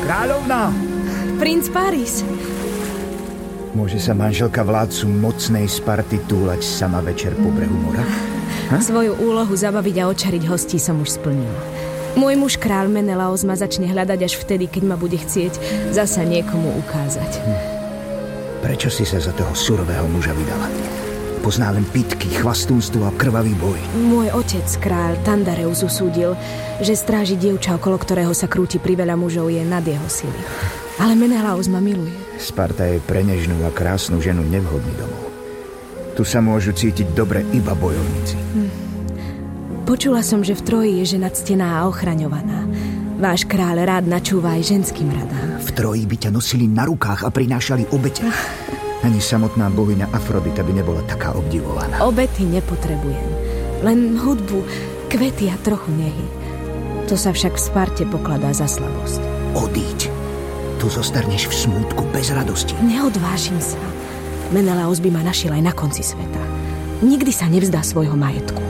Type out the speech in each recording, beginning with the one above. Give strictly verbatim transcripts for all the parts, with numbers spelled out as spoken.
Kráľovná! Princ Paris. Môže sa manželka vládcu mocnej Sparty túlať sama večer po brehu mora? Ha? Svoju úlohu zabaviť a očariť hostí som už splnila. Môj muž kráľ Menelaos ma začne hľadať až vtedy, keď ma bude chcieť zasa niekomu ukázať. Hm. Prečo si sa za toho surového muža vydala? Pozná len pitky, chvastúnstvo a krvavý boj. Môj otec, kráľ Tandareus, usúdil, že stráži dievča, okolo ktorého sa krúti priveľa mužov, je nad jeho sily. Ale Menelaos ma miluje. Sparta je pre nežnú a krásnu ženu nevhodný domov. Tu sa môžu cítiť dobre iba bojovníci. Hm. Počula som, že v Troji je žena ctená a ochraňovaná. Váš kráľ rád načúva aj ženským radám. V Troji by ťa nosili na rukách a prinášali obete. Ani samotná bohyňa Afrodita by nebola taká obdivovaná. Obety nepotrebujem. Len hudbu, kvety a trochu nehy. To sa však v Sparte pokladá za slabosť. Odíď. Tu zostarneš v smútku bez radosti. Neodvážim sa. Menelaos by ma našiel aj na konci sveta. Nikdy sa nevzdá svojho majetku.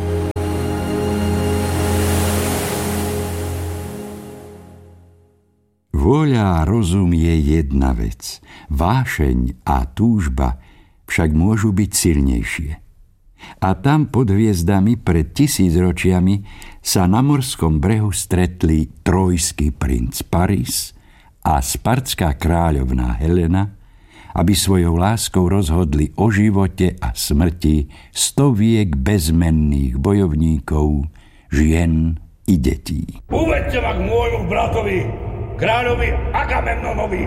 Vôľa a rozum je jedna vec. Vášeň a túžba však môžu byť silnejšie. A tam pod hviezdami pred tisícročiami sa na morskom brehu stretli trojský princ Paris a spartská kráľovná Helena, aby svojou láskou rozhodli o živote a smrti stoviek bezmenných bojovníkov, žien i detí. Uvedte ma k môjmu bratovi, kráľovi Agamemnonovi.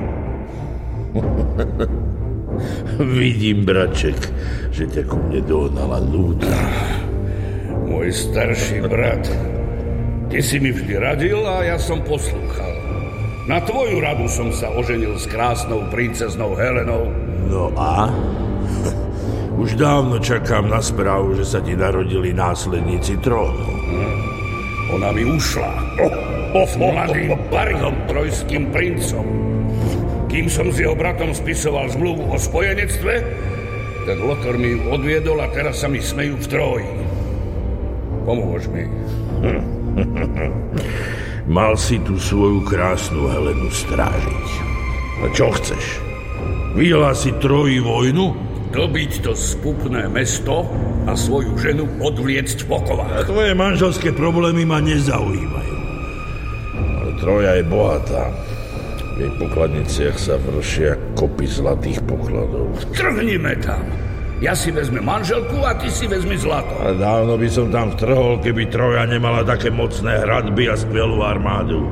Vidím, braček, že ťa ku mne dohnala núdza. Môj starší brat, ty si mi vždy radil a ja som poslúchal. Na tvoju radu som sa oženil s krásnou princeznou Helenou. No a? Už dávno čakám na správu, že sa ti narodili následníci trónu. Hm. Ona mi ušla. Oh, oh, s mladým Parizom, trojským princom. Kým som s jeho bratom spisoval zmluvu o spojenectve, tak Lotor mi ju odviedol a teraz sa mi smejú v Tróji. Pomôž mi. Mal si tu svoju krásnu Helenu strážiť. A čo chceš? Videla si Troji vojnu? Dobiť to spupné mesto a svoju ženu odvliecť po kovách. A tvoje manželské problémy ma nezaujímajú. Ale Troja je bohatá. V jej pokladniciach sa vršia kopy zlatých pokladov. Trhnime tam. Ja si vezme manželku a ty si vezmi zlato. Ale dávno by som tam vtrhol, keby Troja nemala také mocné hradby a skvelú armádu.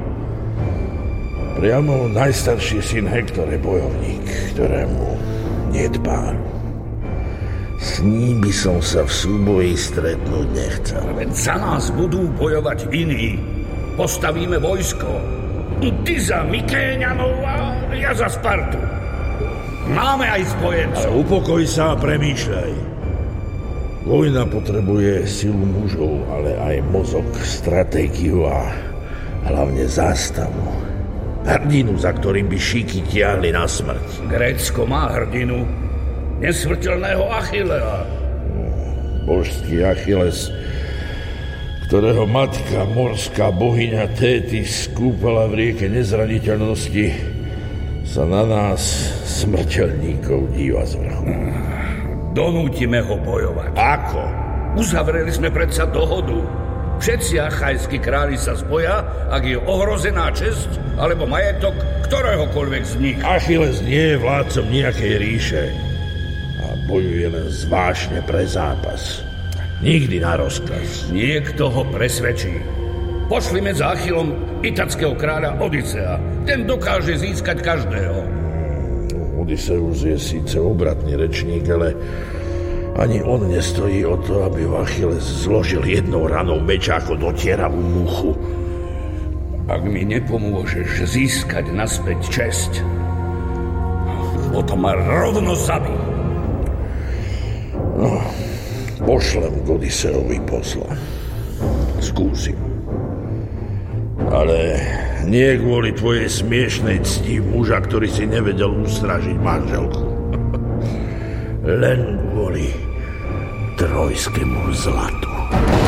Priamo najstarší syn Hektor je bojovník, ktorému niet páru. S ním by som sa v súboji stretnúť nechcel. Veď za nás budú bojovať iní. Postavíme vojsko. Ty za Mykéňanov a ja za Spartu. Máme aj spojencov. Ale upokoj sa a premýšľaj. Vojna potrebuje silu mužov, ale aj mozog, stratégiu a hlavne zástavu. Hrdinu, za ktorým by šíky tiahli na smrť. Grécko má hrdinu. Nesmrteľného Achillea. Božský Achilles, ktorého matka, morská bohyňa Tétis skúpala v rieke nezraniteľnosti, sa na nás, smrteľníkov, díva z vrchu. Donútime ho bojovať. Ako? Uzavreli sme predsa dohodu. Všetci achajskí králi sa spoja, ak je ohrozená česť alebo majetok ktoréhokoľvek z nich. Achilles nie je vládcom nejakej ríše a bojuje len zvážne pre zápas. Nikdy na rozkaz. Niekto ho presvedčí. Pošlime za Achillom itackého kráľa Odysea. Ten dokáže získať každého. Odysseus je síce obratný rečník, ale ani on nestojí o to, aby Achilles zložil jednou ranou meč ako dotieravú muchu. Ak mi nepomôžeš získať naspäť česť, potom ma rovno zabij. No, pošlem k Odysseovi posla. Skúsim. Ale nie kvôli tvojej smiešnej cti muža, ktorý si nevedel ustražiť manželku. Len kvôli trojskému zlatu.